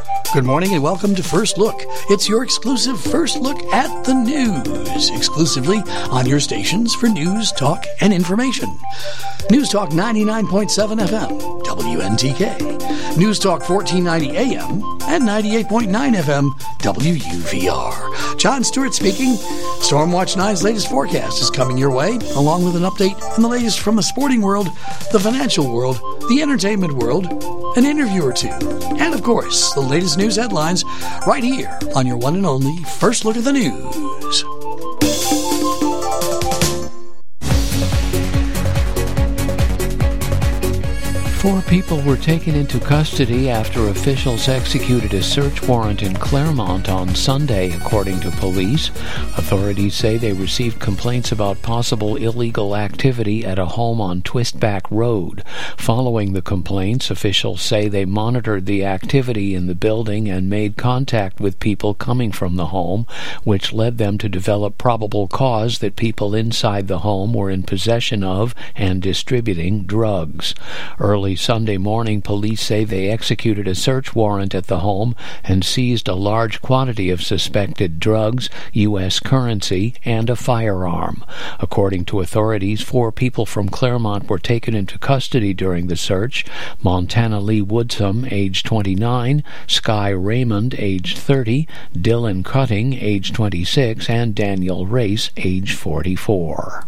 Good morning and welcome to First Look. It's your exclusive first look at the news, exclusively on your stations for news, talk, and information. News Talk 99.7 FM, WNTK. News Talk 1490 AM and 98.9 FM, WUVR. John Stewart speaking. Stormwatch 9's latest forecast is coming your way, along with an update on the latest from the sporting world, the financial world, the entertainment world, an interview or two, and of course, the latest news headlines right here on your one and only First Look at the News. 4 people were taken into custody after officials executed a search warrant in Claremont on Sunday, according to police. Authorities say they received complaints about possible illegal activity at a home on Twistback Road. Following the complaints, officials say they monitored the activity in the building and made contact with people coming from the home, which led them to develop probable cause that people inside the home were in possession of and distributing drugs. Early Sunday morning, police say they executed a search warrant at the home and seized a large quantity of suspected drugs, U.S. currency, and a firearm. According to authorities, 4 people from Claremont were taken into custody during the search: Montana Lee Woodsum, age 29, Sky Raymond, age 30, Dylan Cutting, age 26, and Daniel Race, age 44.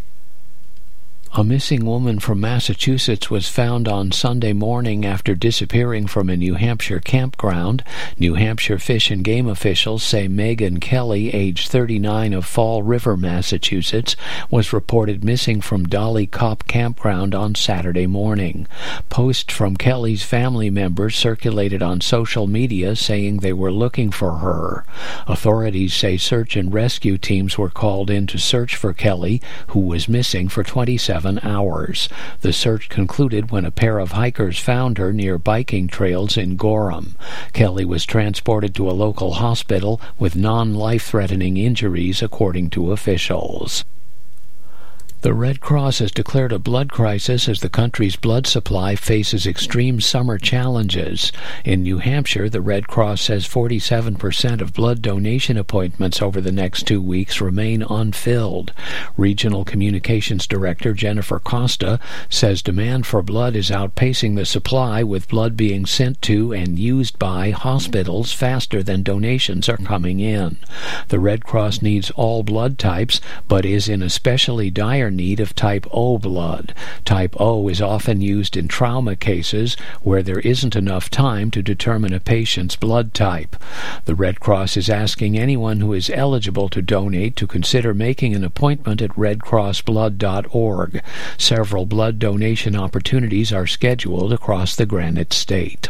A missing woman from Massachusetts was found on Sunday morning after disappearing from a New Hampshire campground. New Hampshire Fish and Game officials say Megan Kelly, age 39, of Fall River, Massachusetts, was reported missing from Dolly Cop Campground on Saturday morning. Posts from Kelly's family members circulated on social media saying they were looking for her. Authorities say search and rescue teams were called in to search for Kelly, who was missing for 27 hours. The search concluded when a pair of hikers found her near biking trails in Gorham. Kelly was transported to a local hospital with non-life-threatening injuries, according to officials. The Red Cross has declared a blood crisis as the country's blood supply faces extreme summer challenges. In New Hampshire, the Red Cross says 47% of blood donation appointments over the next 2 weeks remain unfilled. Regional Communications Director Jennifer Costa says demand for blood is outpacing the supply, with blood being sent to and used by hospitals faster than donations are coming in. The Red Cross needs all blood types, but is in especially dire need of type O blood. Type O is often used in trauma cases where there isn't enough time to determine a patient's blood type. The Red Cross is asking anyone who is eligible to donate to consider making an appointment at redcrossblood.org. Several blood donation opportunities are scheduled across the Granite State.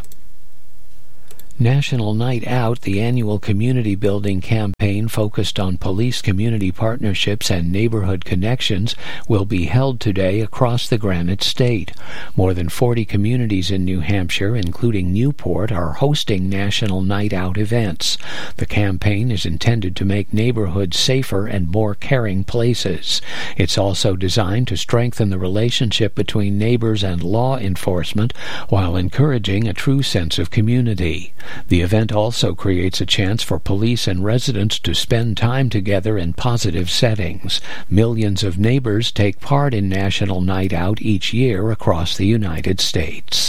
National Night Out, the annual community building campaign focused on police community partnerships and neighborhood connections, will be held today across the Granite State. More than 40 communities in New Hampshire, including Newport, are hosting National Night Out events. The campaign is intended to make neighborhoods safer and more caring places. It's also designed to strengthen the relationship between neighbors and law enforcement while encouraging a true sense of community. The event also creates a chance for police and residents to spend time together in positive settings. Millions of neighbors take part in National Night Out each year across the United States.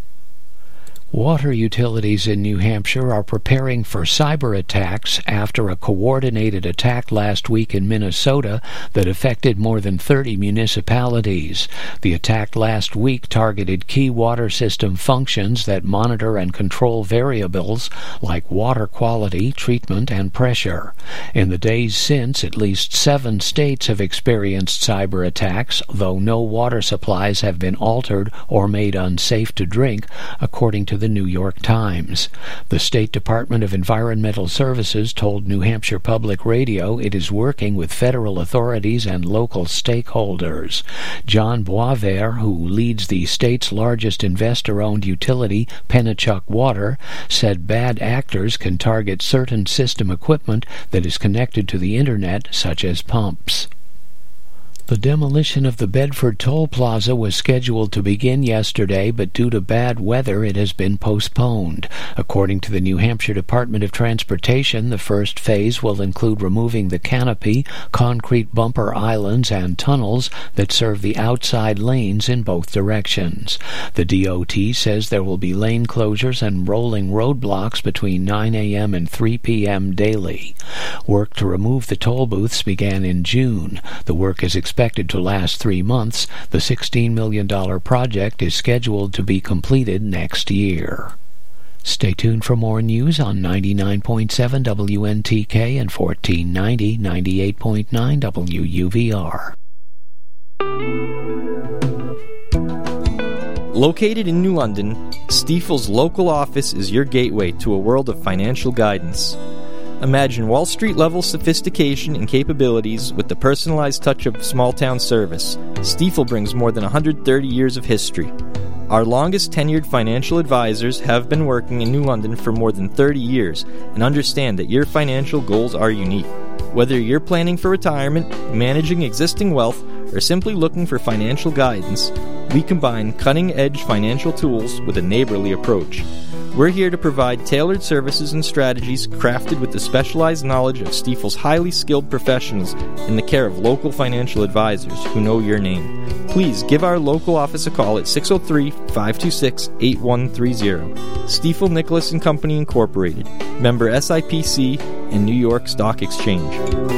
Water utilities in New Hampshire are preparing for cyber attacks after a coordinated attack last week in Minnesota that affected more than 30 municipalities. The attack last week targeted key water system functions that monitor and control variables like water quality, treatment, and pressure. In the days since, at least 7 states have experienced cyber attacks, though no water supplies have been altered or made unsafe to drink, according to the New York Times. The State Department of Environmental Services told New Hampshire Public Radio it is working with federal authorities and local stakeholders. John Boisvert, who leads the state's largest investor-owned utility, Pennachuck Water, said bad actors can target certain system equipment that is connected to the Internet, such as pumps. The demolition of the Bedford Toll Plaza was scheduled to begin yesterday, but due to bad weather it has been postponed. According to the New Hampshire Department of Transportation, the first phase will include removing the canopy, concrete bumper islands, and tunnels that serve the outside lanes in both directions. The DOT says there will be lane closures and rolling roadblocks between 9 a.m. and 3 p.m. daily. Work to remove the toll booths began in June. The work is expected to last 3 months. The $16 million project is scheduled to be completed next year. Stay tuned for more news on 99.7 WNTK and 1490, 98.9 WUVR. Located in New London, Stifel's local office is your gateway to a world of financial guidance. Imagine Wall Street-level sophistication and capabilities with the personalized touch of small-town service. Stifel brings more than 130 years of history. Our longest-tenured financial advisors have been working in New London for more than 30 years and understand that your financial goals are unique. Whether you're planning for retirement, managing existing wealth, or simply looking for financial guidance, we combine cutting-edge financial tools with a neighborly approach. We're here to provide tailored services and strategies crafted with the specialized knowledge of Stifel's highly skilled professionals in the care of local financial advisors who know your name. Please give our local office a call at 603-526-8130. Stifel Nicholas & Company Incorporated, member SIPC and New York Stock Exchange.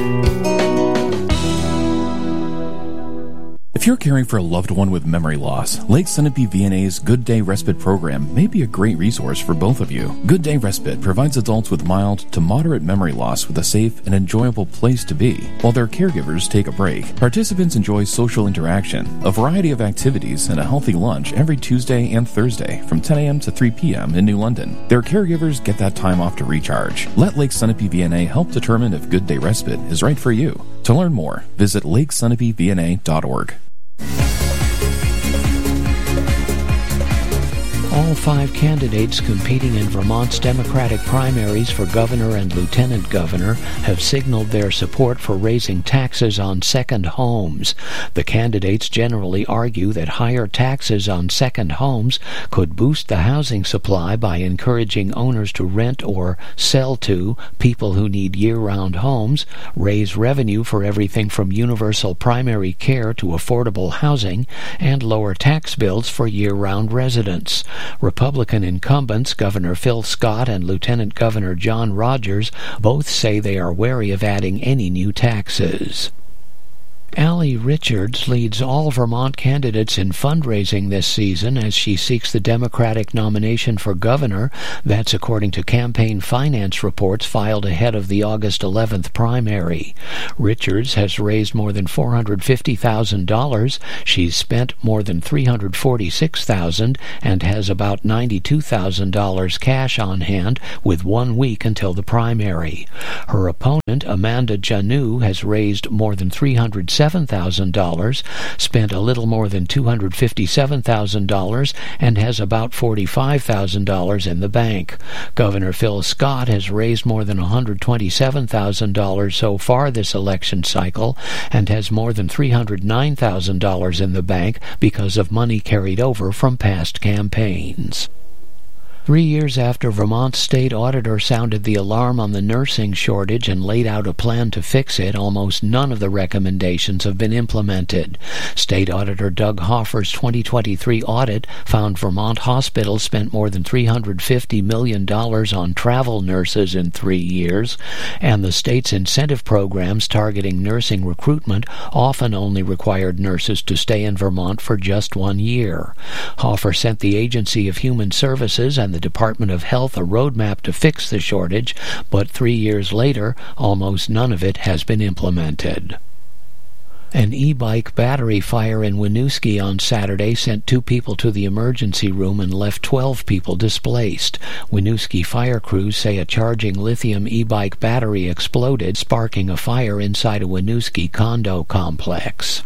If you're caring for a loved one with memory loss, Lake Sunapee VNA's Good Day Respite program may be a great resource for both of you. Good Day Respite provides adults with mild to moderate memory loss with a safe and enjoyable place to be, while their caregivers take a break. Participants enjoy social interaction, a variety of activities, and a healthy lunch every Tuesday and Thursday from 10 a.m. to 3 p.m. in New London. Their caregivers get that time off to recharge. Let Lake Sunapee VNA help determine if Good Day Respite is right for you. To learn more, visit lakesunapeevna.org. All 5 candidates competing in Vermont's Democratic primaries for governor and lieutenant governor have signaled their support for raising taxes on second homes. The candidates generally argue that higher taxes on second homes could boost the housing supply by encouraging owners to rent or sell to people who need year-round homes, raise revenue for everything from universal primary care to affordable housing, and lower tax bills for year-round residents. Republican incumbents Governor Phil Scott and Lieutenant Governor John Rogers both say they are wary of adding any new taxes. Allie Richards leads all Vermont candidates in fundraising this season as she seeks the Democratic nomination for governor. That's according to campaign finance reports filed ahead of the August 11th primary. Richards has raised more than $450,000. She's spent more than $346,000 and has about $92,000 cash on hand with 1 week until the primary. Her opponent, Amanda Janu, has raised more than $307,000, spent a little more than $257,000, and has about $45,000 in the bank. Governor Phil Scott has raised more than $127,000 so far this election cycle and has more than $309,000 in the bank because of money carried over from past campaigns. 3 years after Vermont's state auditor sounded the alarm on the nursing shortage and laid out a plan to fix it, almost none of the recommendations have been implemented. State Auditor Doug Hoffer's 2023 audit found Vermont hospitals spent more than $350 million on travel nurses in 3 years, and the state's incentive programs targeting nursing recruitment often only required nurses to stay in Vermont for just 1 year. Hoffer sent the Agency of Human Services and the Department of Health a roadmap to fix the shortage, but 3 years later, almost none of it has been implemented. An e-bike battery fire in Winooski on Saturday sent 2 people to the emergency room and left 12 people displaced. Winooski fire crews say a charging lithium e-bike battery exploded, sparking a fire inside a Winooski condo complex.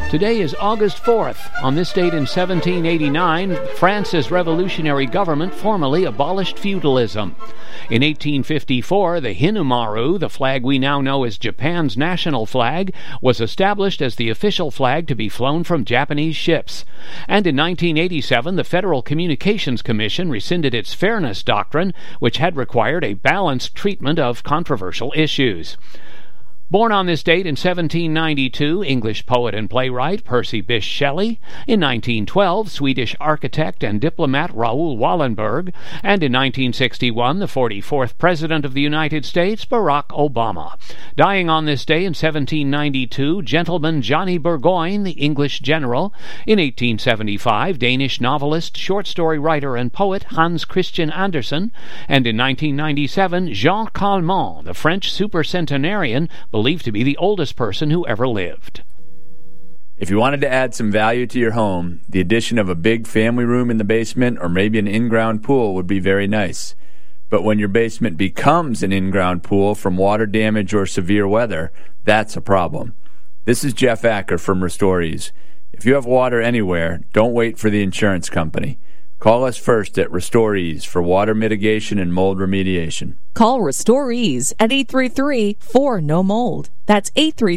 Today is August 4th. On this date in 1789, France's revolutionary government formally abolished feudalism. In 1854, the Hinamaru, the flag we now know as Japan's national flag, was established as the official flag to be flown from Japanese ships. And in 1987, the Federal Communications Commission rescinded its fairness doctrine, which had required a balanced treatment of controversial issues. Born on this date in 1792, English poet and playwright Percy Bysshe Shelley. In 1912, Swedish architect and diplomat Raoul Wallenberg. And in 1961, the 44th President of the United States, Barack Obama. Dying on this day in 1792, gentleman Johnny Burgoyne, the English general. In 1875, Danish novelist, short story writer, and poet Hans Christian Andersen. And in 1997, Jean Calment, the French supercentenarian, believed to be the oldest person who ever lived. If you wanted to add some value to your home, the addition of a big family room in the basement or maybe an in-ground pool would be very nice. But when your basement becomes an in-ground pool from water damage or severe weather, that's a problem. This is Jeff Acker from Restorees. If you have water anywhere, don't wait for the insurance company. Call us first at Restorees for water mitigation and mold remediation. Call Restorees at 833-4-NO-MOLD. That's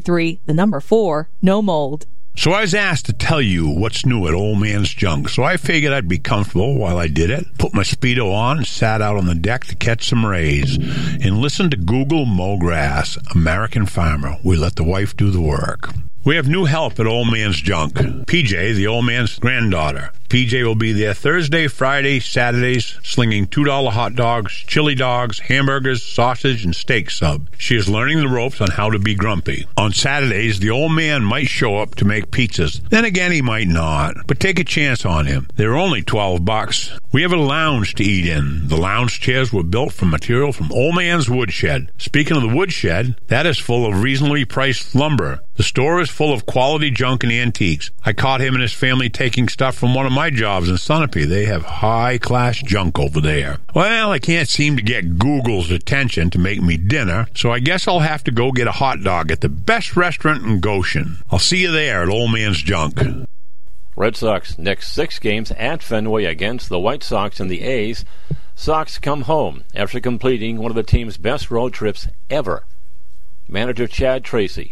833-4-NO-MOLD. So I was asked to tell you what's new at Old Man's Junk, so I figured I'd be comfortable while I did it, put my Speedo on, and sat out on the deck to catch some rays, and listen to Google Mow Grass, American Farmer. We let the wife do the work. We have new help at Old Man's Junk. PJ, the old man's granddaughter. PJ will be there Thursday, Friday, Saturdays, slinging $2 hot dogs, chili dogs, hamburgers, sausage, and steak sub. She is learning the ropes on how to be grumpy. On Saturdays, the old man might show up to make pizzas. Then again, he might not. But take a chance on him. They're only $12. We have a lounge to eat in. The lounge chairs were built from material from Old Man's Woodshed. Speaking of the woodshed, that is full of reasonably priced lumber. The store is full of quality junk and antiques. I caught him and his family taking stuff from one of my jobs in Sunapee. They have high-class junk over there. Well, I can't seem to get Google's attention to make me dinner, so I guess I'll have to go get a hot dog at the best restaurant in Goshen. I'll see you there at Old Man's Junk. Red Sox next 6 games at Fenway against the White Sox and the A's. Sox come home after completing one of the team's best road trips ever. Manager Chad Tracy.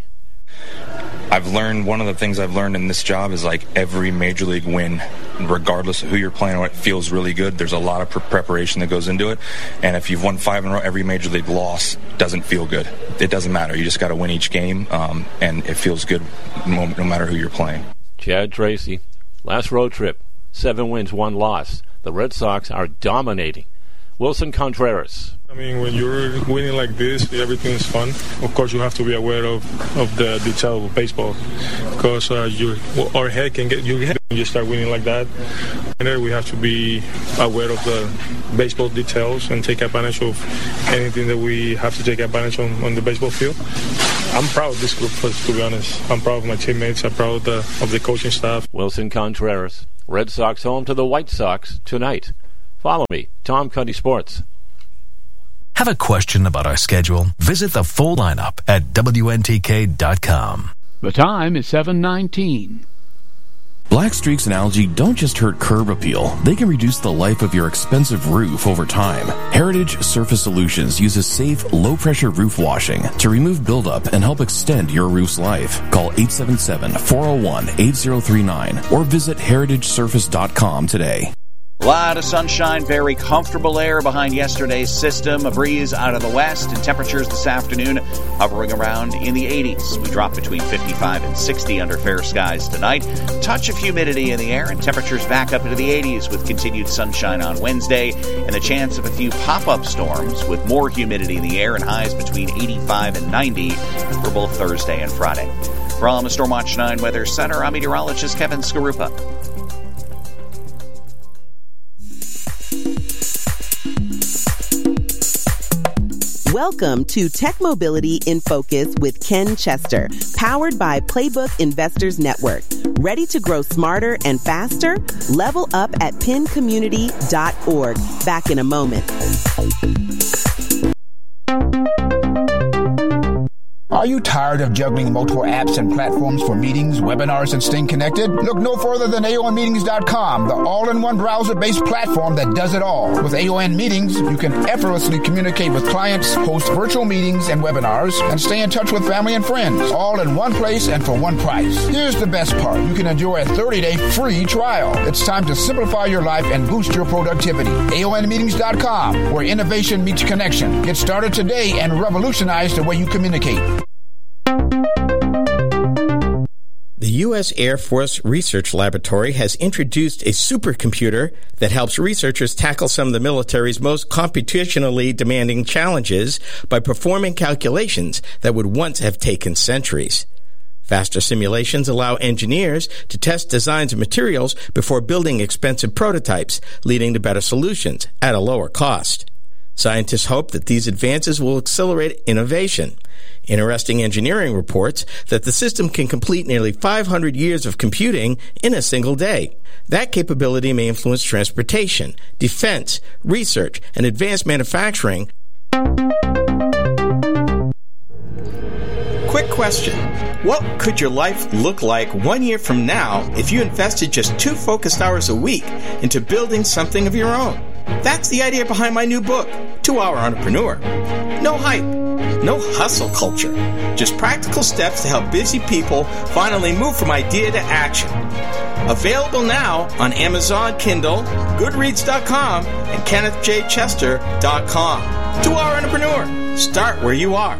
One of the things I've learned in this job is like every major league win, regardless of who you're playing with, feels really good. There's a lot of preparation that goes into it. And if you've won 5 in a row, every major league loss doesn't feel good. It doesn't matter. You just got to win each game, and it feels good no matter who you're playing. Chad Tracy. Last road trip, 7 wins, 1 loss. The Red Sox are dominating. Wilson Contreras. I mean, when you're winning like this, everything is fun. Of course, you have to be aware of the detail of baseball, because our head can get you. When you start winning like that, and we have to be aware of the baseball details and take advantage of anything that we have to take advantage on the baseball field. I'm proud of this group, to be honest. I'm proud of my teammates. I'm proud of the coaching staff. Wilson Contreras. Red Sox home to the White Sox tonight. Follow me, Tom Cuddy Sports. Have a question about our schedule? Visit the full lineup at WNTK.com. The time is 7:19. Black streaks and algae don't just hurt curb appeal. They can reduce the life of your expensive roof over time. Heritage Surface Solutions uses safe, low-pressure roof washing to remove buildup and help extend your roof's life. Call 877-401-8039 or visit heritagesurface.com today. A lot of sunshine, very comfortable air behind yesterday's system, a breeze out of the west, and temperatures this afternoon hovering around in the 80s. We drop between 55 and 60 under fair skies tonight. Touch of humidity in the air, and temperatures back up into the 80s with continued sunshine on Wednesday, and the chance of a few pop-up storms with more humidity in the air and highs between 85 and 90 for both Thursday and Friday. From the Stormwatch 9 Weather Center, I'm meteorologist Kevin Skarupa. Welcome to Tech Mobility in Focus with Ken Chester, powered by Playbook Investors Network. Ready to grow smarter and faster? Level up at PennCommunity.org. Back in a moment. Are you tired of juggling multiple apps and platforms for meetings, webinars, and staying connected? Look no further than AONmeetings.com, the all-in-one browser-based platform that does it all. With AON Meetings, you can effortlessly communicate with clients, host virtual meetings and webinars, and stay in touch with family and friends, all in one place and for one price. Here's the best part. You can enjoy a 30-day free trial. It's time to simplify your life and boost your productivity. AONmeetings.com, where innovation meets connection. Get started today and revolutionize the way you communicate. The U.S. Air Force Research Laboratory has introduced a supercomputer that helps researchers tackle some of the military's most computationally demanding challenges by performing calculations that would once have taken centuries. Faster simulations allow engineers to test designs and materials before building expensive prototypes, leading to better solutions at a lower cost. Scientists hope that these advances will accelerate innovation. Interesting Engineering reports that the system can complete nearly 500 years of computing in a single day. That capability may influence transportation, defense, research, and advanced manufacturing. Quick question. What could your life look like 1 year from now if you invested just 2 focused hours a week into building something of your own? That's the idea behind my new book, 2 Hour Entrepreneur. No hype, no hustle culture, just practical steps to help busy people finally move from idea to action. Available now on Amazon Kindle, Goodreads.com, and KennethJChester.com. 2 Hour Entrepreneur. Start where you are.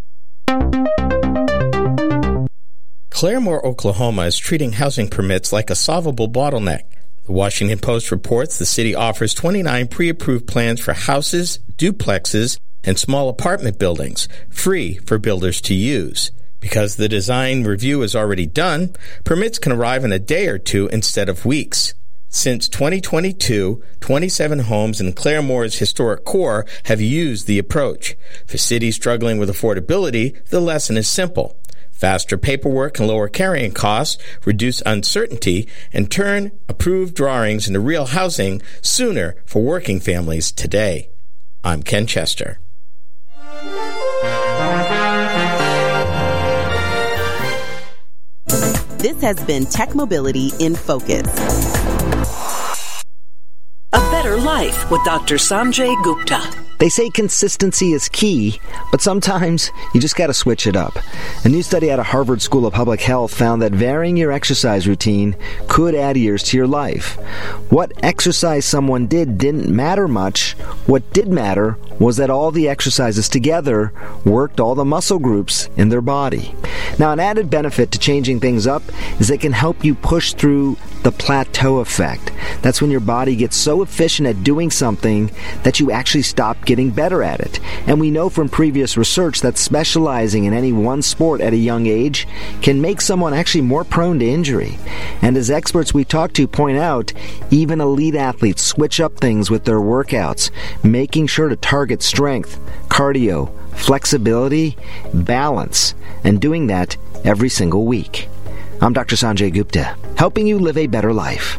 Claremore, Oklahoma is treating housing permits like a solvable bottleneck. The Washington Post reports the city offers 29 pre-approved plans for houses, duplexes, and small apartment buildings, free for builders to use. Because the design review is already done, permits can arrive in a day or two instead of weeks. Since 2022, 27 homes in Claremore's historic core have used the approach. For cities struggling with affordability, the lesson is simple. Faster paperwork and lower carrying costs reduce uncertainty and turn approved drawings into real housing sooner for working families today. I'm Ken Chester. This has been Tech Mobility in Focus. A Better Life with Dr. Sanjay Gupta. They say consistency is key, but sometimes you just got to switch it up. A new study out of Harvard School of Public Health found that varying your exercise routine could add years to your life. What exercise someone did didn't matter much. What did matter was that all the exercises together worked all the muscle groups in their body. Now, an added benefit to changing things up is it can help you push through the plateau effect. That's when your body gets so efficient at doing something that you actually stop getting better at it. And we know from previous research that specializing in any one sport at a young age can make someone actually more prone to injury. And as experts we talk to point out, even elite athletes switch up things with their workouts, making sure to target strength, cardio, flexibility, balance, and doing that every single week. I'm Dr. Sanjay Gupta, helping you live a better life.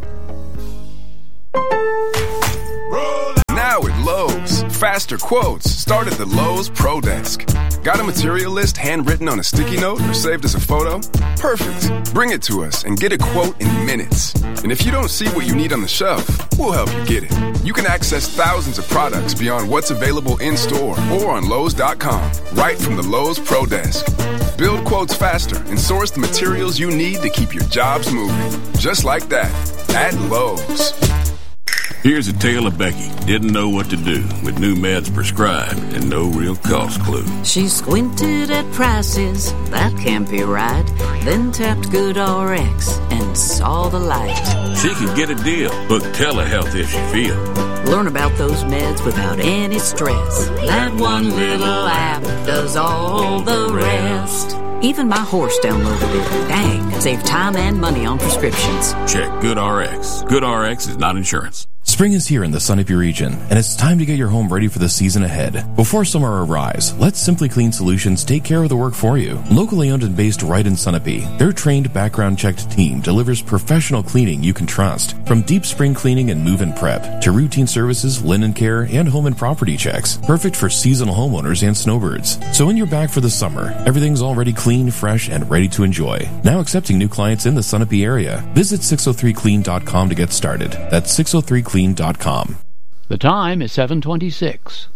Now at Lowe's, faster quotes start at the Lowe's Pro Desk. Got a material list handwritten on a sticky note or saved as a photo? Perfect. Bring it to us and get a quote in minutes. And if you don't see what you need on the shelf, we'll help you get it. You can access thousands of products beyond what's available in-store or on Lowe's.com, right from the Lowe's Pro Desk. Build quotes faster and source the materials you need to keep your jobs moving. Just like that, at Lowe's. Here's a tale of Becky. Didn't know what to do with new meds prescribed and no real cost clue. She squinted at prices, that can't be right. Then tapped GoodRx and saw the light. She could get a deal. Book telehealth if she feel. Learn about those meds without any stress. That one little app does all the rest. Even my horse downloaded it. Dang, save time and money on prescriptions. Check GoodRx. GoodRx is not insurance. Spring is here in the Sunapee region, and it's time to get your home ready for the season ahead. Before summer arrives, let Simply Clean Solutions take care of the work for you. Locally owned and based right in Sunapee, their trained, background-checked team delivers professional cleaning you can trust. From deep spring cleaning and move-in prep, to routine services, linen care, and home and property checks. Perfect for seasonal homeowners and snowbirds. So when you're back for the summer, everything's already clean, fresh, and ready to enjoy. Now accepting new clients in the Sunapee area. Visit 603clean.com to get started. That's 603clean.com. The time is 7:26.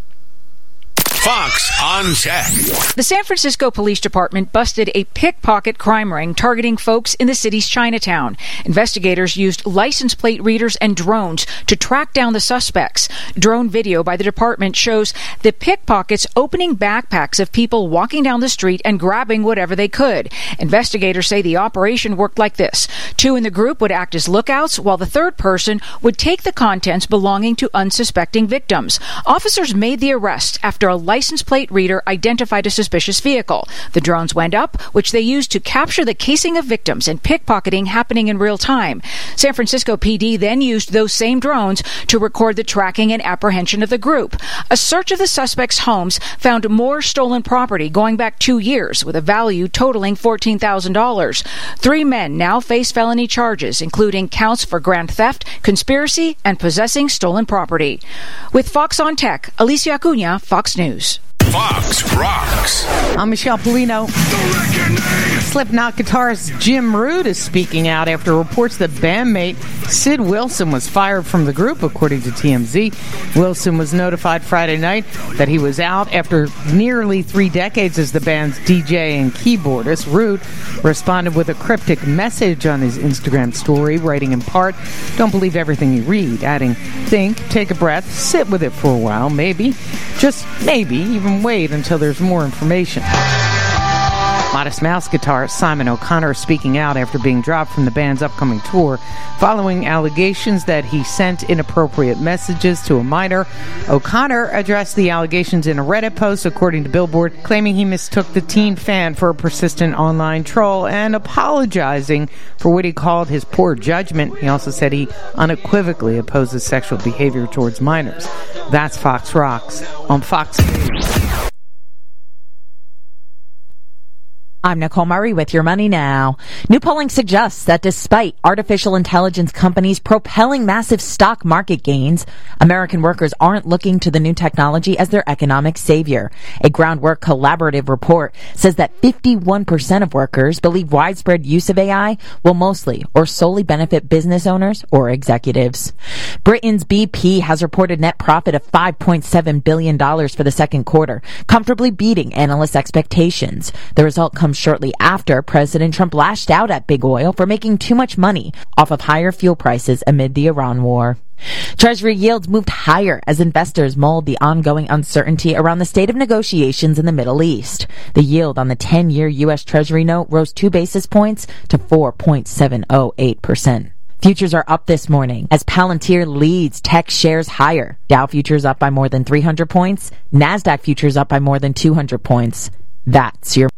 Fox on Tech. The San Francisco Police Department busted a pickpocket crime ring targeting folks in the city's Chinatown. Investigators used license plate readers and drones to track down the suspects. Drone video by the department shows the pickpockets opening backpacks of people walking down the street and grabbing whatever they could. Investigators say the operation worked like this. 2 in the group would act as lookouts, while the third person would take the contents belonging to unsuspecting victims. Officers made the arrest after a license plate reader identified a suspicious vehicle. The drones went up, which they used to capture the casing of victims and pickpocketing happening in real time. San Francisco PD then used those same drones to record the tracking and apprehension of the group. A search of the suspects' homes found more stolen property going back 2 years, with a value totaling $14,000. 3 men now face felony charges, including counts for grand theft, conspiracy, and possessing stolen property. With Fox on Tech, Alicia Acuna, Fox News. Fox rocks. I'm Michelle Polino. Slipknot guitarist Jim Root is speaking out after reports that bandmate Sid Wilson was fired from the group, according to TMZ. Wilson was notified Friday night that he was out after nearly 3 decades as the band's DJ and keyboardist. Root responded with a cryptic message on his Instagram story, writing in part, "Don't believe everything you read," adding, "Think, take a breath, sit with it for a while, maybe, just maybe, even wait until there's more information." Modest Mouse guitarist Simon O'Connor speaking out after being dropped from the band's upcoming tour following allegations that he sent inappropriate messages to a minor. O'Connor addressed the allegations in a Reddit post, according to Billboard, claiming he mistook the teen fan for a persistent online troll and apologizing for what he called his poor judgment. He also said he unequivocally opposes sexual behavior towards minors. That's Fox Rocks on Fox News. I'm Nicole Murray with Your Money Now. New polling suggests that despite artificial intelligence companies propelling massive stock market gains, American workers aren't looking to the new technology as their economic savior. A Groundwork collaborative report says that 51% of workers believe widespread use of AI will mostly or solely benefit business owners or executives. Britain's BP has reported net profit of $5.7 billion for the second quarter, comfortably beating analysts' expectations. The result comes shortly after President Trump lashed out at big oil for making too much money off of higher fuel prices amid the Iran war. Treasury yields moved higher as investors mulled the ongoing uncertainty around the state of negotiations in the Middle East. The yield on the 10-year U.S. Treasury note rose 2 basis points to 4.708%. Futures are up this morning as Palantir leads tech shares higher. Dow futures up by more than 300 points. NASDAQ futures up by more than 200 points. That's your...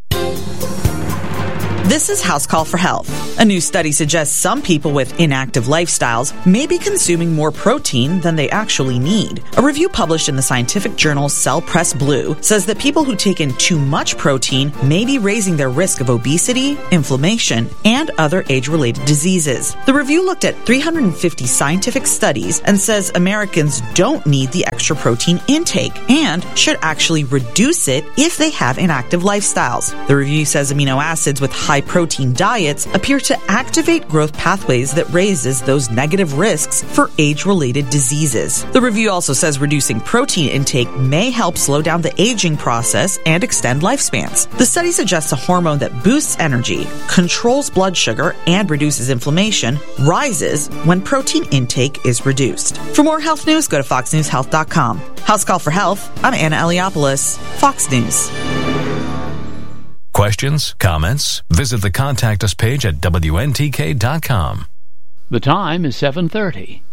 This is House Call for Health. A new study suggests some people with inactive lifestyles may be consuming more protein than they actually need. A review published in the scientific journal Cell Press Blue says that people who take in too much protein may be raising their risk of obesity, inflammation, and other age-related diseases. The review looked at 350 scientific studies and says Americans don't need the extra protein intake and should actually reduce it if they have inactive lifestyles. The review says amino acids with high protein diets appear to activate growth pathways that raises those negative risks for age-related diseases. The review also says reducing protein intake may help slow down the aging process and extend lifespans. The study suggests a hormone that boosts energy, controls blood sugar, and reduces inflammation rises when protein intake is reduced. For more health news, go to foxnewshealth.com. House Call for Health, I'm Anna Eliopoulos, Fox News. Questions? Comments? Visit the Contact Us page at WNTK.com. The time is 7:30.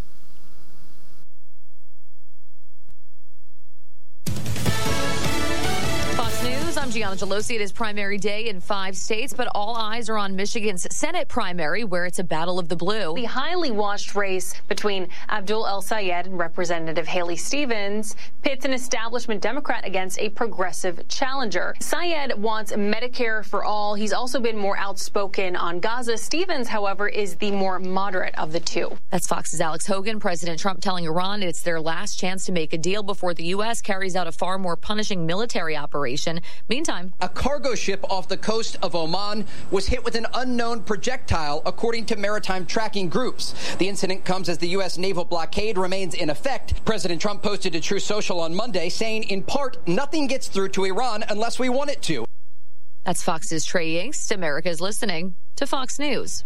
Fox News, I'm Gianna Challenge Pelosi. It is primary day in 5 states, but all eyes are on Michigan's Senate primary, where it's a battle of the blue. The highly watched race between Abdul El-Sayed and Representative Haley Stevens pits an establishment Democrat against a progressive challenger. Sayed wants Medicare for all. He's also been more outspoken on Gaza. Stevens, however, is the more moderate of the two. That's Fox's Alex Hogan. President Trump telling Iran it's their last chance to make a deal before the U.S. carries out a far more punishing military operation. Meantime, a cargo ship off the coast of Oman was hit with an unknown projectile, according to maritime tracking groups. The incident comes as the U.S. naval blockade remains in effect. President Trump posted to Truth Social on Monday, saying, in part, nothing gets through to Iran unless we want it to. That's Fox's Trey Yingst. America's listening to Fox News.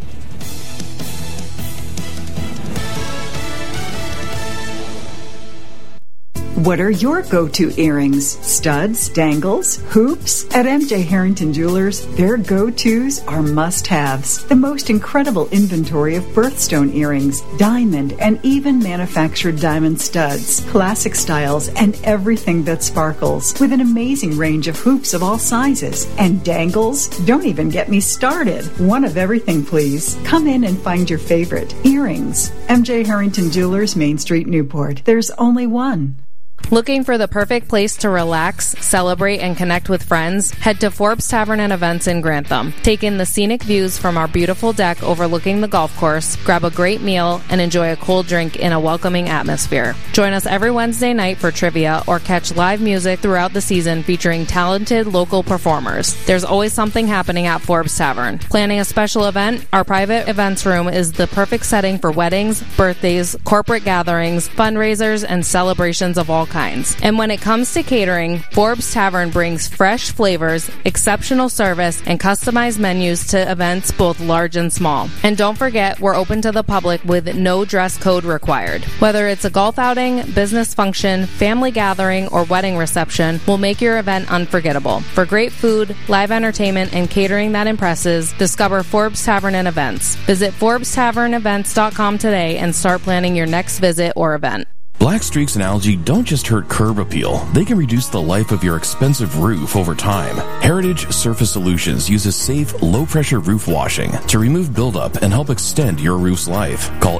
What are your go-to earrings? Studs, dangles, hoops? At MJ Harrington Jewelers, their go-tos are must-haves. The most incredible inventory of birthstone earrings, diamond, and even manufactured diamond studs, classic styles, and everything that sparkles, with an amazing range of hoops of all sizes. And dangles? Don't even get me started. One of everything, please. Come in and find your favorite. Earrings. MJ Harrington Jewelers, Main Street, Newport. There's only one. Looking for the perfect place to relax, celebrate, and connect with friends? Head to Forbes Tavern and Events in Grantham. Take in the scenic views from our beautiful deck overlooking the golf course, grab a great meal, and enjoy a cold drink in a welcoming atmosphere. Join us every Wednesday night for trivia or catch live music throughout the season featuring talented local performers. There's always something happening at Forbes Tavern. Planning a special event? Our private events room is the perfect setting for weddings, birthdays, corporate gatherings, fundraisers, and celebrations of all kinds. And when it comes to catering, Forbes Tavern brings fresh flavors, exceptional service, and customized menus to events both large and small. And don't forget, we're open to the public with no dress code required. Whether it's a golf outing, business function, family gathering, or wedding reception, we'll make your event unforgettable. For great food, live entertainment, and catering that impresses, discover Forbes Tavern and Events. Visit ForbesTavernEvents.com today and start planning your next visit or event. Black streaks and algae don't just hurt curb appeal. They can reduce the life of your expensive roof over time. Heritage Surface Solutions uses safe, low-pressure roof washing to remove buildup and help extend your roof's life. Call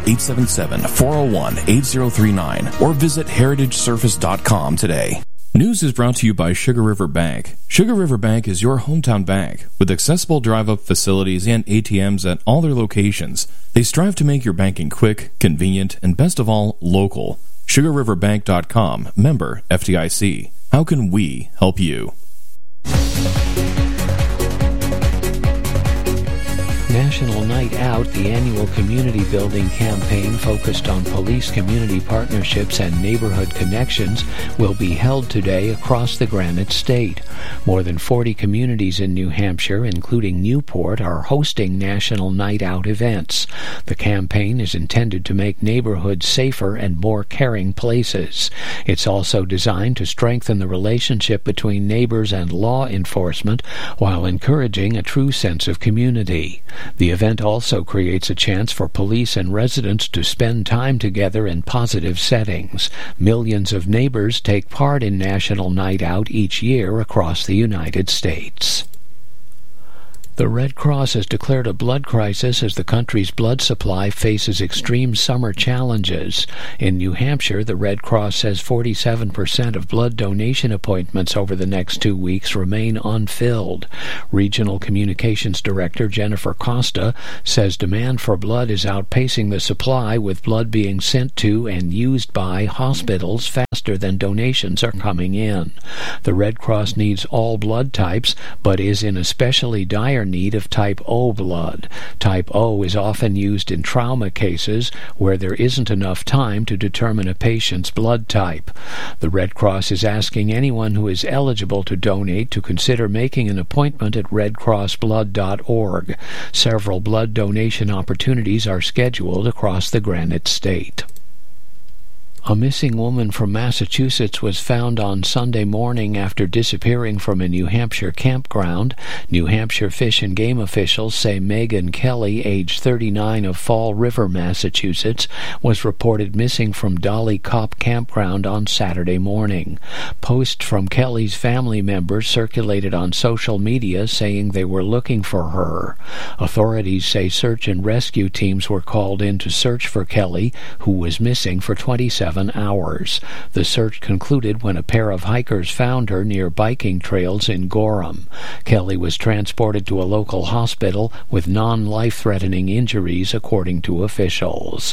877-401-8039 or visit heritagesurface.com today. News is brought to you by Sugar River Bank. Sugar River Bank is your hometown bank with accessible drive-up facilities and ATMs at all their locations. They strive to make your banking quick, convenient, and best of all, local. SugarRiverBank.com, member FDIC. How can we help you? National Night Out, the annual community building campaign focused on police community partnerships and neighborhood connections, will be held today across the Granite State. More than 40 communities in New Hampshire, including Newport, are hosting National Night Out events. The campaign is intended to make neighborhoods safer and more caring places. It's also designed to strengthen the relationship between neighbors and law enforcement while encouraging a true sense of community. The event also creates a chance for police and residents to spend time together in positive settings. Millions of neighbors take part in National Night Out each year across the United States. The Red Cross has declared a blood crisis as the country's blood supply faces extreme summer challenges. In New Hampshire, the Red Cross says 47% of blood donation appointments over the next 2 weeks remain unfilled. Regional Communications Director Jennifer Costa says demand for blood is outpacing the supply, with blood being sent to and used by hospitals faster than donations are coming in. The Red Cross needs all blood types, but is in especially dire need of type O blood. Type O is often used in trauma cases where there isn't enough time to determine a patient's blood type. The Red Cross is asking anyone who is eligible to donate to consider making an appointment at redcrossblood.org. Several blood donation opportunities are scheduled across the Granite State. A missing woman from Massachusetts was found on Sunday morning after disappearing from a New Hampshire campground. New Hampshire Fish and Game officials say Megan Kelly, age 39, of Fall River, Massachusetts, was reported missing from Dolly Cop Campground on Saturday morning. Posts from Kelly's family members circulated on social media saying they were looking for her. Authorities say search and rescue teams were called in to search for Kelly, who was missing for 27 hours. The search concluded when a pair of hikers found her near biking trails in Gorham. Kelly was transported to a local hospital with non-life-threatening injuries, according to officials.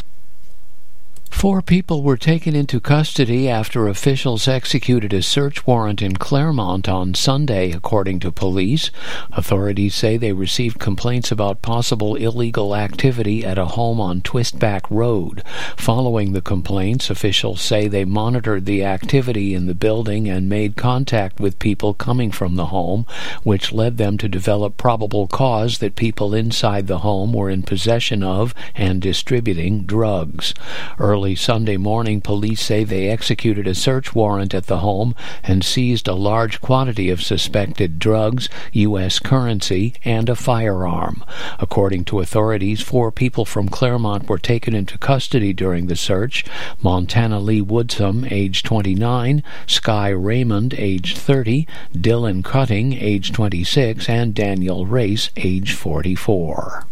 4 people were taken into custody after officials executed a search warrant in Claremont on Sunday, according to police. Authorities say they received complaints about possible illegal activity at a home on Twistback Road. Following the complaints, officials say they monitored the activity in the building and made contact with people coming from the home, which led them to develop probable cause that people inside the home were in possession of and distributing drugs. Early Sunday morning, police say they executed a search warrant at the home and seized a large quantity of suspected drugs, U.S. currency, and a firearm. According to authorities, 4 people from Claremont were taken into custody during the search: Montana Lee Woodsum, age 29, Sky Raymond, age 30, Dylan Cutting, age 26, and Daniel Race, age 44.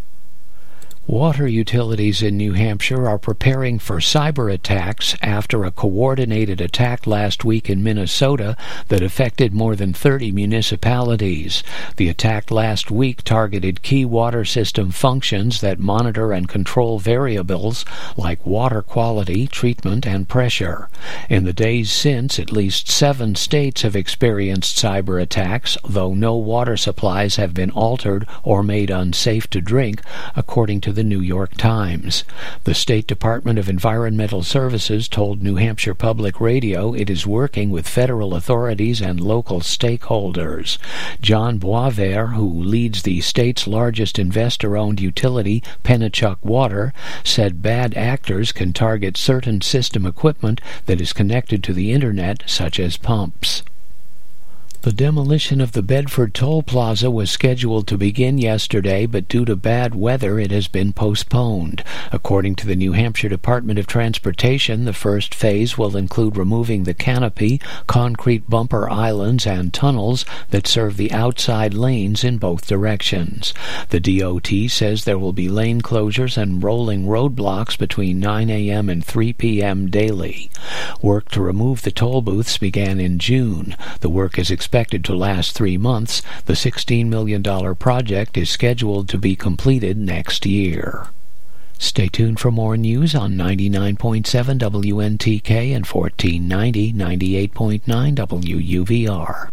Water utilities in New Hampshire are preparing for cyber attacks after a coordinated attack last week in Minnesota that affected more than 30 municipalities. The attack last week targeted key water system functions that monitor and control variables like water quality, treatment, and pressure. In the days since, at least 7 states have experienced cyber attacks, though no water supplies have been altered or made unsafe to drink, according to the New York Times. The State Department of Environmental Services told New Hampshire Public Radio it is working with federal authorities and local stakeholders. John Boisvert, who leads the state's largest investor-owned utility, Pennachuck Water, said bad actors can target certain system equipment that is connected to the internet, such as pumps. The demolition of the Bedford Toll Plaza was scheduled to begin yesterday, but due to bad weather it has been postponed. According to the New Hampshire Department of Transportation, the first phase will include removing the canopy, concrete bumper islands, and tunnels that serve the outside lanes in both directions. The DOT says there will be lane closures and rolling roadblocks between 9 a.m. and 3 p.m. daily. Work to remove the toll booths began in June. The work is expected to last 3 months. The $16 million project is scheduled to be completed next year. Stay tuned for more news on 99.7 WNTK and 1490 98.9 WUVR.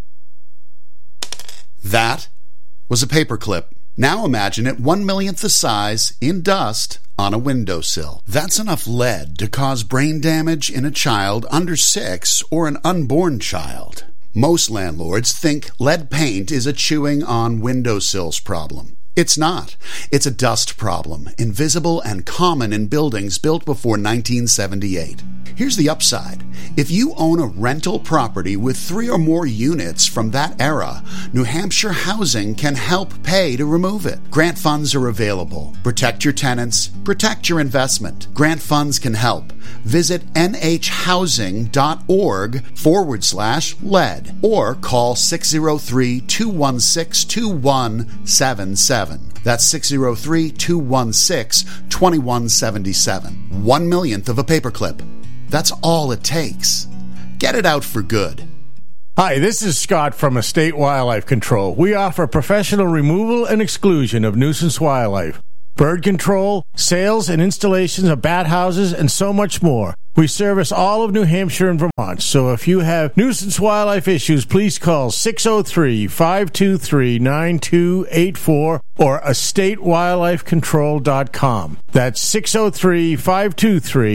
That was a paperclip. Now imagine it 1/millionth the size, in dust, on a windowsill. That's enough lead to cause brain damage in a child under 6 or an unborn child. Most landlords think lead paint is a chewing on windowsills problem. It's not. It's a dust problem, invisible and common in buildings built before 1978. Here's the upside. If you own a rental property with 3 or more units from that era, New Hampshire Housing can help pay to remove it. Grant funds are available. Protect your tenants. Protect your investment. Grant funds can help. Visit nhhousing.org/lead or call 603-216-2177. That's 603-216-2177. 1/millionth of a paperclip. That's all it takes. Get it out for good. Hi, this is Scott from Estate Wildlife Control. We offer professional removal and exclusion of nuisance wildlife, bird control, sales and installations of bat houses, and so much more. We service all of New Hampshire and Vermont, so if you have nuisance wildlife issues, please call 603-523-9284 or estatewildlifecontrol.com. That's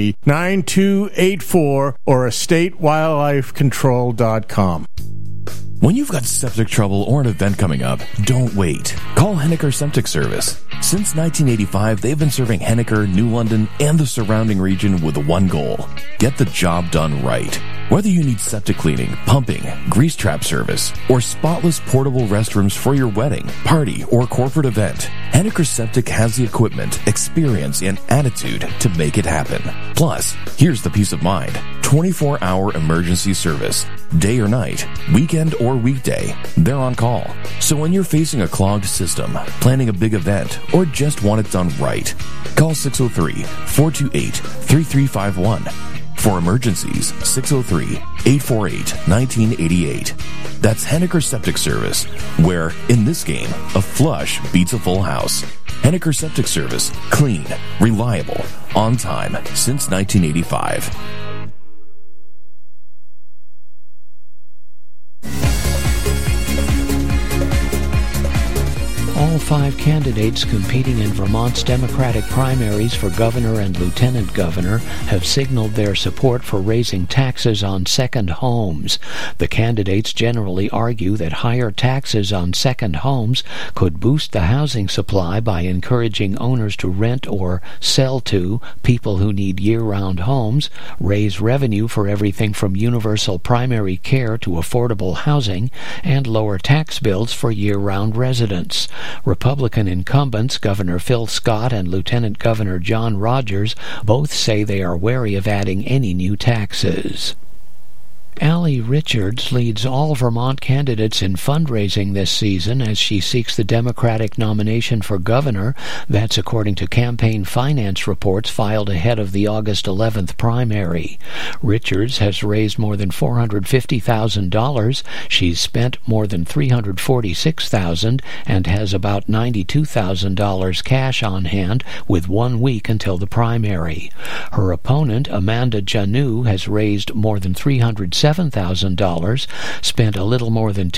603-523-9284 or estatewildlifecontrol.com. When you've got septic trouble or an event coming up, don't wait. Call Henniker Septic Service. Since 1985, they've been serving Henniker, New London, and the surrounding region with one goal: get the job done right. Whether you need septic cleaning, pumping, grease trap service, or spotless portable restrooms for your wedding, party, or corporate event, Henniker Septic has the equipment, experience, and attitude to make it happen. Plus, here's the peace of mind: 24-hour emergency service. Day or night, weekend or weekday, they're on call. So when you're facing a clogged system, planning a big event, or just want it done right, call 603-428-3351. For emergencies, 603-848-1988. That's Henniker Septic Service, where, in this game, a flush beats a full house. Henniker Septic Service. Clean, reliable, on time, since 1985. All 5 candidates competing in Vermont's Democratic primaries for governor and lieutenant governor have signaled their support for raising taxes on second homes. The candidates generally argue that higher taxes on second homes could boost the housing supply by encouraging owners to rent or sell to people who need year-round homes, raise revenue for everything from universal primary care to affordable housing, and lower tax bills for year-round residents. Republican incumbents Governor Phil Scott and Lieutenant Governor John Rogers both say they are wary of adding any new taxes. Allie Richards leads all Vermont candidates in fundraising this season as she seeks the Democratic nomination for governor. That's according to campaign finance reports filed ahead of the August 11th primary. Richards has raised more than $450,000. She's spent more than $346,000 and has about $92,000 cash on hand with 1 week until the primary. Her opponent, Amanda Janu, has raised more than $307,000, spent a little more than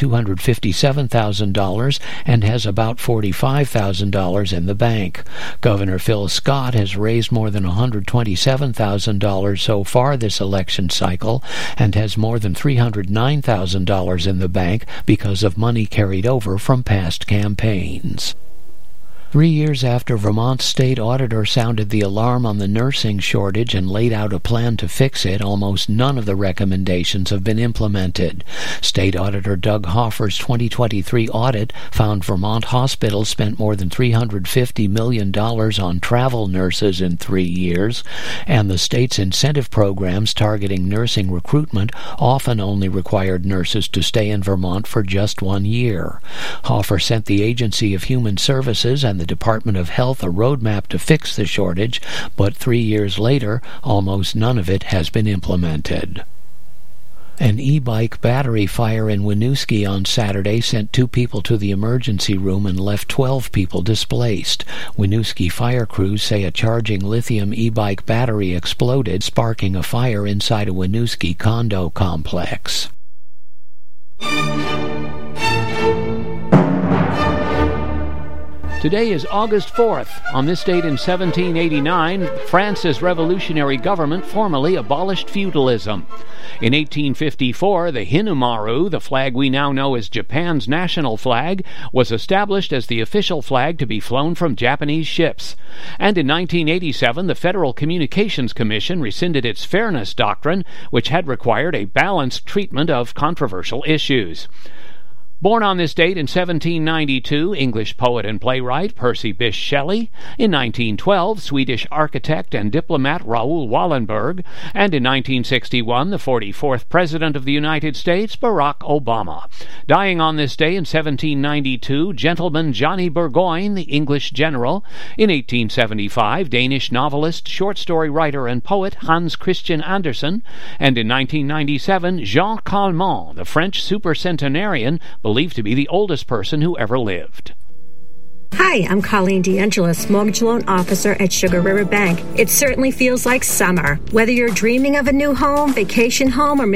$257,000, and has about $45,000 in the bank. Governor Phil Scott has raised more than $127,000 so far this election cycle and has more than $309,000 in the bank because of money carried over from past campaigns. 3 years after Vermont's state auditor sounded the alarm on the nursing shortage and laid out a plan to fix it, almost none of the recommendations have been implemented. State Auditor Doug Hoffer's 2023 audit found Vermont hospitals spent more than $350 million on travel nurses in 3 years, and the state's incentive programs targeting nursing recruitment often only required nurses to stay in Vermont for just 1 year. Hoffer sent the Agency of Human Services and the Department of Health a roadmap to fix the shortage, but 3 years later, almost none of it has been implemented. An e-bike battery fire in Winooski on Saturday sent 2 people to the emergency room and left 12 people displaced. Winooski fire crews say a charging lithium e-bike battery exploded, sparking a fire inside a Winooski condo complex. Today is August 4th. On this date in 1789, France's revolutionary government formally abolished feudalism. In 1854, the Hinamaru, the flag we now know as Japan's national flag, was established as the official flag to be flown from Japanese ships. And in 1987, the Federal Communications Commission rescinded its fairness doctrine, which had required a balanced treatment of controversial issues. Born on this date in 1792, English poet and playwright Percy Bysshe Shelley. In 1912, Swedish architect and diplomat Raoul Wallenberg. And in 1961, the 44th President of the United States, Barack Obama. Dying on this day in 1792, Gentleman Johnny Burgoyne, the English general. In 1875, Danish novelist, short story writer, and poet Hans Christian Andersen. And in 1997, Jean Calment, the French supercentenarian, believed to be the oldest person who ever lived. Hi, I'm Colleen DeAngelis, mortgage loan officer at Sugar River Bank. It certainly feels like summer. Whether you're dreaming of a new home, vacation home, or